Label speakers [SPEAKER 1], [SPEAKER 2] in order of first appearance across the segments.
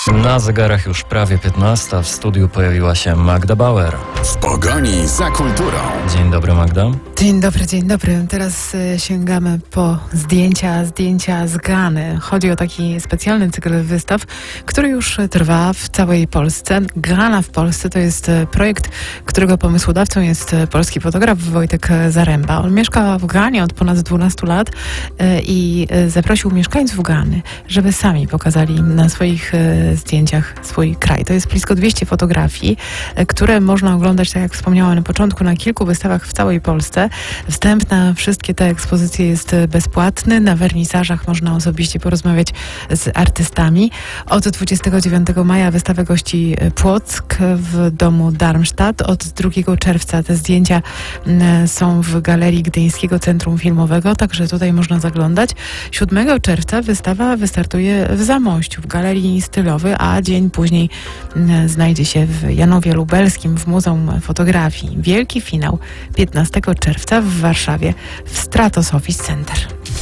[SPEAKER 1] Na zegarach już prawie 15. W studiu pojawiła się Magda Bauer.
[SPEAKER 2] W pogoni za kulturą.
[SPEAKER 1] Dzień dobry, Magda.
[SPEAKER 3] Dzień dobry. Teraz sięgamy po zdjęcia z Gany. Chodzi o taki specjalny cykl wystaw, który już trwa w całej Polsce. Gana w Polsce to jest projekt, którego pomysłodawcą jest polski fotograf Wojtek Zaręba. On mieszka w Ganie od ponad 12 lat i zaprosił mieszkańców Gany, żeby sami pokazali na swoich zdjęciach swój kraj. To jest blisko 200 fotografii, które można oglądać, tak jak wspomniałam na początku, na kilku wystawach w całej Polsce. Wstęp na wszystkie te ekspozycje jest bezpłatny. Na wernisażach można osobiście porozmawiać z artystami. Od 29 maja wystawę gości Płock w domu Darmstadt. Od 2 czerwca te zdjęcia są w Galerii Gdyńskiego Centrum Filmowego, także tutaj można zaglądać. 7 czerwca wystawa wystartuje w Zamościu, w Galerii Stylowy, a dzień później znajdzie się w Janowie Lubelskim w Muzeum Fotografii. Wielki finał 15 czerwca w Warszawie w Stratos Office Center.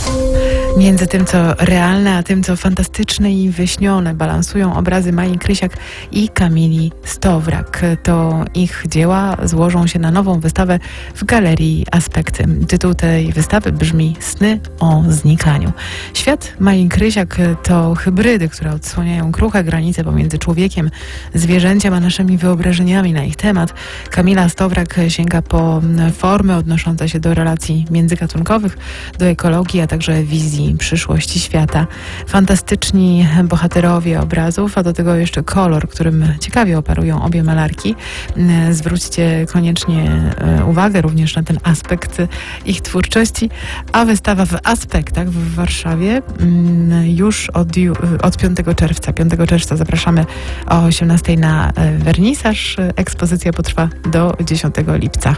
[SPEAKER 3] Między tym, co realne, a tym, co fantastyczne i wyśnione, balansują obrazy Mai Krysiak i Kamili Stowrak. To ich dzieła złożą się na nową wystawę w Galerii Aspekty. Tytuł tej wystawy brzmi Sny o znikaniu. Świat Mai Krysiak to hybrydy, które odsłaniają kruche granice pomiędzy człowiekiem, zwierzęciem, a naszymi wyobrażeniami na ich temat. Kamila Stowrak sięga po formy odnoszące się do relacji międzygatunkowych, do ekologii, a także wizji przyszłości świata. Fantastyczni bohaterowie obrazów, a do tego jeszcze kolor, którym ciekawie operują obie malarki. Zwróćcie koniecznie uwagę również na ten aspekt ich twórczości, a wystawa w Aspektach w Warszawie już od 5 czerwca. 5 czerwca zapraszamy o 18 na wernisaż. Ekspozycja potrwa do 10 lipca.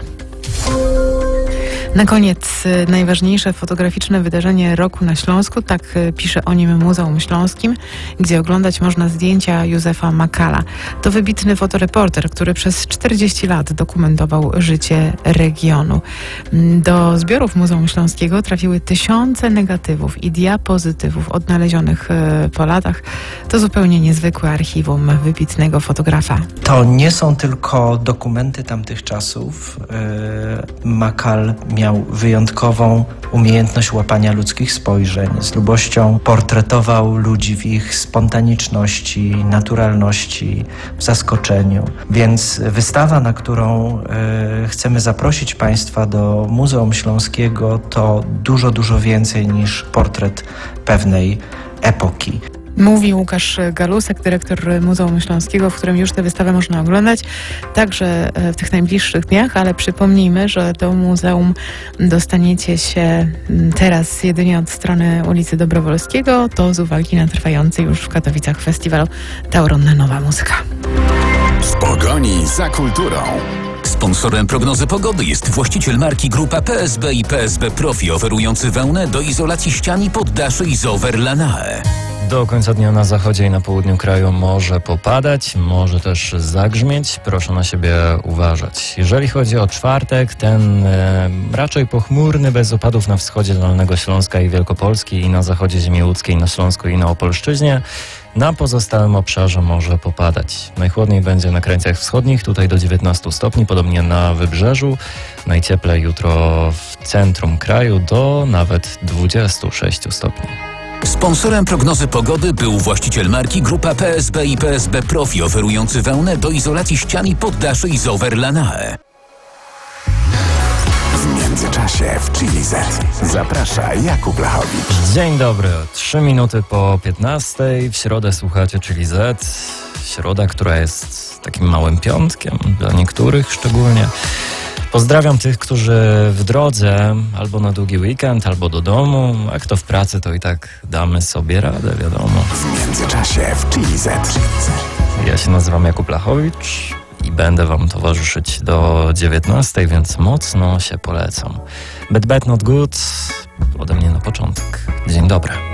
[SPEAKER 3] Na koniec najważniejsze fotograficzne wydarzenie roku na Śląsku, tak pisze o nim Muzeum Śląskim, gdzie oglądać można zdjęcia Józefa Makala. To wybitny fotoreporter, który przez 40 lat dokumentował życie regionu. Do zbiorów Muzeum Śląskiego trafiły tysiące negatywów i diapozytywów odnalezionych po latach. To zupełnie niezwykłe archiwum wybitnego fotografa.
[SPEAKER 4] To nie są tylko dokumenty tamtych czasów. Makal miał wyjątkową umiejętność łapania ludzkich spojrzeń. Z lubością portretował ludzi w ich spontaniczności, naturalności, w zaskoczeniu. Więc wystawa, na którą chcemy zaprosić Państwa do Muzeum Śląskiego, to dużo więcej niż portret pewnej epoki.
[SPEAKER 3] Mówi Łukasz Galusek, dyrektor Muzeum Śląskiego, w którym już tę wystawę można oglądać, także w tych najbliższych dniach, ale przypomnijmy, że do muzeum dostaniecie się teraz jedynie od strony ulicy Dobrowolskiego, to z uwagi na trwający już w Katowicach festiwal Tauron Nowa Muzyka.
[SPEAKER 2] W pogoni za kulturą.
[SPEAKER 5] Sponsorem prognozy pogody jest właściciel marki Grupa PSB i PSB Profi, oferujący wełnę do izolacji ścian i poddaszy Isover Lanae.
[SPEAKER 1] Do końca dnia na zachodzie i na południu kraju może popadać, może też zagrzmieć. Proszę na siebie uważać. Jeżeli chodzi o czwartek, ten raczej pochmurny, bez opadów na wschodzie Dolnego Śląska i Wielkopolski i na zachodzie ziemi łódzkiej, na Śląsku i na Opolszczyźnie. Na pozostałym obszarze może popadać. Najchłodniej będzie na krańcach wschodnich, tutaj do 19 stopni, podobnie na wybrzeżu. Najcieplej jutro w centrum kraju do nawet 26 stopni.
[SPEAKER 5] Sponsorem prognozy pogody był właściciel marki Grupa PSB i PSB Profi, oferujący wełnę do izolacji ścian i poddaszy Isover Lanae.
[SPEAKER 2] W międzyczasie w Chili Z zaprasza Jakub Lachowicz.
[SPEAKER 1] Dzień dobry, 3 minuty po 15. W środę słuchacie Chili Z. Środa, która jest takim małym piątkiem, dla niektórych szczególnie. Pozdrawiam tych, którzy w drodze, albo na długi weekend, albo do domu. A kto w pracy, to i tak damy sobie radę, wiadomo.
[SPEAKER 2] W międzyczasie w Chili Z.
[SPEAKER 1] Ja się nazywam Jakub Lachowicz i będę wam towarzyszyć do 19, więc mocno się polecam. Bad Not Good ode mnie na początek. Dzień dobry.